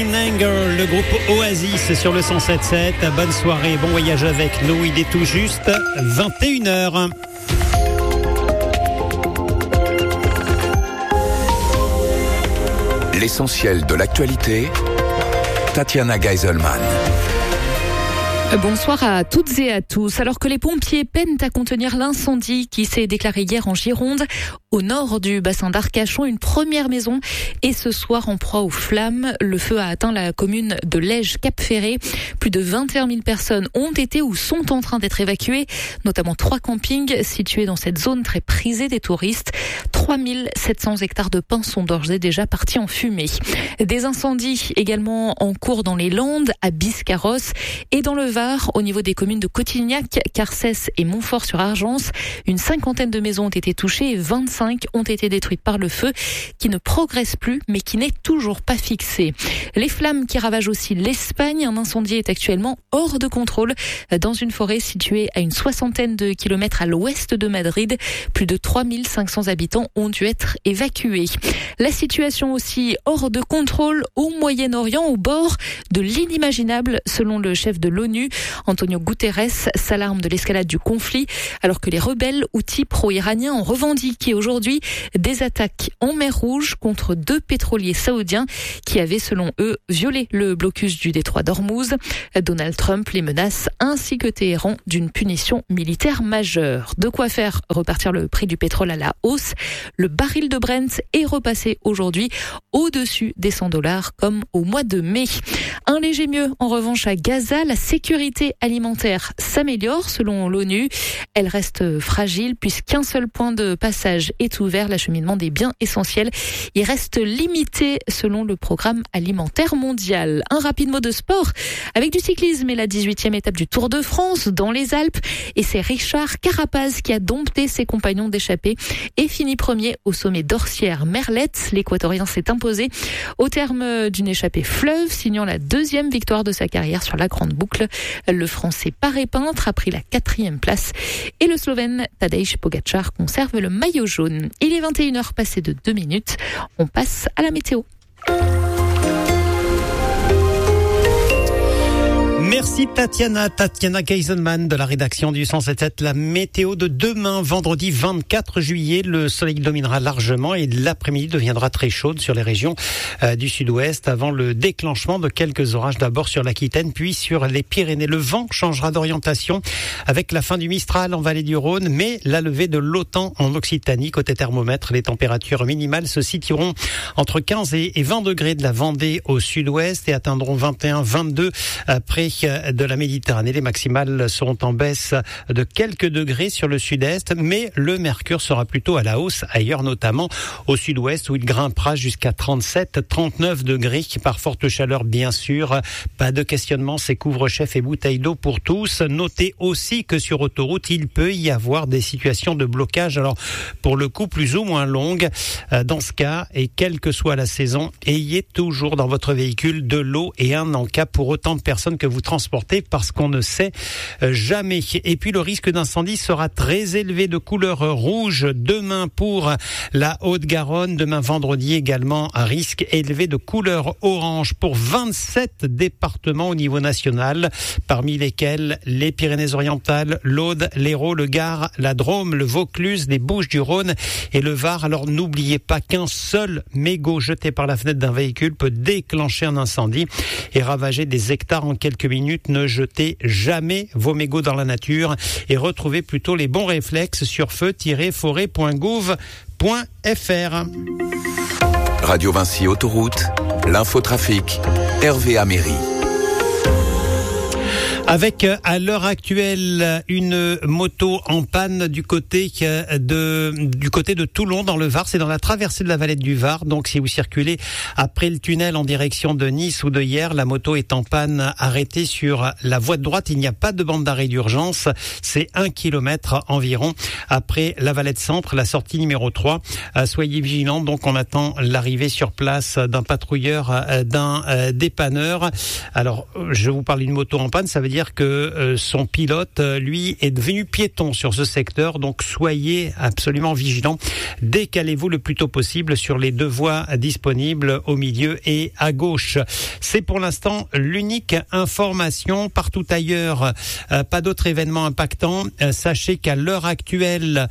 Anger, le groupe Oasis sur le 107.7. Bonne soirée, bon voyage avec nous. Il est tout juste 21h. L'essentiel de l'actualité, Tatiana Geiselman. Bonsoir à toutes et à tous. Alors que les pompiers peinent à contenir l'incendie qui s'est déclaré hier en Gironde, au nord du bassin d'Arcachon, une première maison est ce soir en proie aux flammes. Le feu a atteint la commune de Lège-Cap-Ferré. Plus de 21 000 personnes ont été ou sont en train d'être évacuées, notamment 3 campings situés dans cette zone très prisée des touristes. 3 700 hectares de pins sont d'ores et déjà partis en fumée. Des incendies également en cours dans les Landes, à Biscarrosse et dans le Var, au niveau des communes de Cotignac, Carcès et Montfort-sur-Argence. Une 50aine de maisons ont été touchées et 25 ont été détruites par le feu qui ne progresse plus mais qui n'est toujours pas fixé. Les flammes qui ravagent aussi l'Espagne. Un incendie est actuellement hors de contrôle dans une forêt située à une 60aine de kilomètres à l'ouest de Madrid. Plus de 3 500 habitants ont dû être évacués. La situation aussi hors de contrôle au Moyen-Orient, au bord de l'inimaginable, selon le chef de l'ONU. Antonio Guterres s'alarme de l'escalade du conflit alors que les rebelles houthis pro-iraniens ont revendiqué aujourd'hui des attaques en mer Rouge contre 2 pétroliers saoudiens qui avaient, selon eux, violé le blocus du détroit d'Ormuz. Donald Trump les menace ainsi que Téhéran d'une punition militaire majeure. De quoi faire repartir le prix du pétrole à la hausse. Le baril de Brent est repassé aujourd'hui au-dessus des $100 comme au mois de mai. Un léger mieux en revanche à Gaza. La sécurité alimentaire s'améliore selon l'ONU. Elle reste fragile puisqu'un seul point de passage est ouvert. L'acheminement des biens essentiels y reste limité selon le programme alimentaire mondial. Un rapide mot de sport avec du cyclisme et la 18e étape du Tour de France dans les Alpes. Et c'est Richard Carapaz qui a dompté ses compagnons d'échappée et fini premier au sommet d'Orsières-Merlette. L'Équatorien s'est imposé au terme d'une échappée fleuve, signant la 2e victoire de sa carrière sur la grande boucle. Le Français Paré Peintre a pris la 4e place et le Slovène Tadej Pogačar conserve le maillot jaune. Il est 21h passé de 2 minutes. On passe à la météo. Merci Tatiana Geiselman de la rédaction du 107.7. La météo de demain, vendredi 24 juillet, le soleil dominera largement et l'après-midi deviendra très chaude sur les régions du sud-ouest avant le déclenchement de quelques orages d'abord sur l'Aquitaine puis sur les Pyrénées. Le vent changera d'orientation avec la fin du Mistral en vallée du Rhône mais la levée de l'Autan en Occitanie. Côté thermomètre, les températures minimales se situeront entre 15 et 20 degrés de la Vendée au sud-ouest et atteindront 21-22 près de la Méditerranée. Les maximales seront en baisse de quelques degrés sur le sud-est, mais le mercure sera plutôt à la hausse ailleurs, notamment au sud-ouest où il grimpera jusqu'à 37-39 degrés par forte chaleur bien sûr. Pas de questionnement, c'est couvre-chef et bouteilles d'eau pour tous. Notez aussi que sur autoroute, il peut y avoir des situations de blocage, alors pour le coup plus ou moins longues. Dans ce cas, et quelle que soit la saison, ayez toujours dans votre véhicule de l'eau et un encas pour autant de personnes que vous transporter parce qu'on ne sait jamais. Et puis le risque d'incendie sera très élevé de couleur rouge demain pour la Haute-Garonne. Demain vendredi également un risque élevé de couleur orange pour 27 départements au niveau national, parmi lesquels les Pyrénées-Orientales, l'Aude, l'Hérault, le Gard, la Drôme, le Vaucluse, les Bouches-du-Rhône et le Var. Alors n'oubliez pas qu'un seul mégot jeté par la fenêtre d'un véhicule peut déclencher un incendie et ravager des hectares en quelques minutes. Ne jetez jamais vos mégots dans la nature et retrouvez plutôt les bons réflexes sur feu-forêt.gouv.fr. Radio Vinci Autoroute, l'infotrafic, Hervé Améry. Avec à l'heure actuelle une moto en panne du côté de Toulon dans le Var, c'est dans la traversée de la vallée du Var. Donc si vous circulez après le tunnel en direction de Nice ou de Hyères, la moto est en panne arrêtée sur la voie de droite. Il n'y a pas de bande d'arrêt d'urgence. C'est 1 kilomètre environ après la Valette Centre, la sortie numéro 3. Soyez vigilants. Donc on attend l'arrivée sur place d'un patrouilleur, d'un dépanneur. Alors je vous parle d'une moto en panne, ça veut dire c'est-à-dire que son pilote, lui, est devenu piéton sur ce secteur, donc soyez absolument vigilants. Décalez-vous le plus tôt possible sur les deux voies disponibles au milieu et à gauche. C'est pour l'instant l'unique information. Partout ailleurs, pas d'autres événements impactants. Sachez qu'à l'heure actuelle,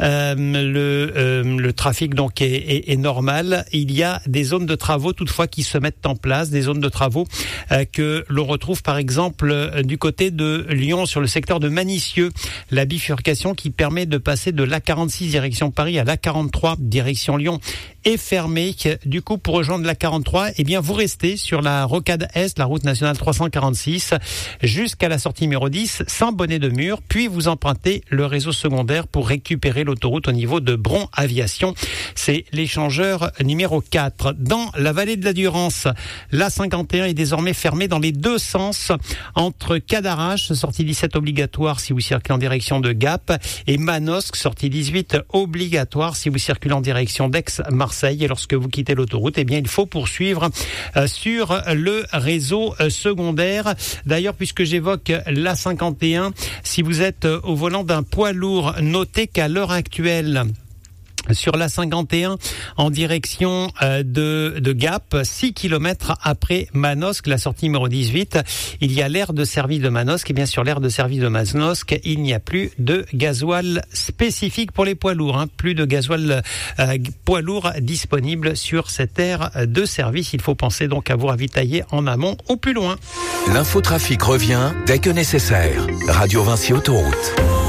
le trafic donc est normal. Il y a des zones de travaux toutefois qui se mettent en place, des zones de travaux que l'on retrouve par exemple du côté de Lyon sur le secteur de Manicieux, la bifurcation qui permet de passer de l'A46 direction Paris à l'A43 direction Lyon est fermée. Du coup, pour rejoindre l'A43, eh bien vous restez sur la rocade Est, la route nationale 346 jusqu'à la sortie numéro 10 Saint-Bonnet-de-Mur, puis vous empruntez le réseau secondaire pour récupérer l'autoroute au niveau de Bron Aviation. C'est l'échangeur numéro 4. Dans la vallée de la Durance, l'A51 est désormais fermée dans les deux sens entre Cadarache, sortie 17 obligatoire si vous circulez en direction de Gap, et Manosque, sortie 18 obligatoire si vous circulez en direction d'Aix-Marseille. Et lorsque vous quittez l'autoroute, eh bien il faut poursuivre sur le réseau secondaire. D'ailleurs, puisque j'évoque l'A51, si vous êtes au volant d'un poids lourd, notez qu'à l'heure actuelle, sur la 51 en direction de Gap, 6 km après Manosque, la sortie numéro 18, il y a l'aire de service de Manosque. Et bien sur l'aire de service de Manosque, il n'y a plus de gasoil spécifique pour les poids lourds. Plus de gasoil poids lourd disponible sur cette aire de service. Il faut penser donc à vous ravitailler en amont au plus loin. L'infotrafic revient dès que nécessaire. Radio Vinci Autoroute.